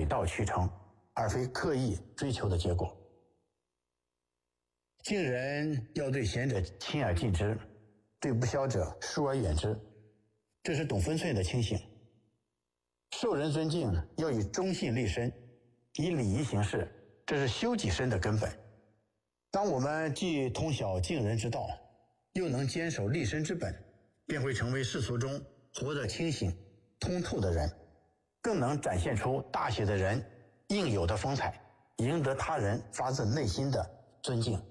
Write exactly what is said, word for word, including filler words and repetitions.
道取成，而非刻意追求的结果。敬人要对贤者亲而近之，对不肖者疏而远之，这是懂分寸的清醒。受人尊敬要以忠信立身，以礼仪行事，这是修己身的根本。当我们既通晓敬人之道，又能坚守立身之本，便会成为世俗中活得清醒通透的人，更能展现出大写的人应有的风采，赢得他人发自内心的尊敬。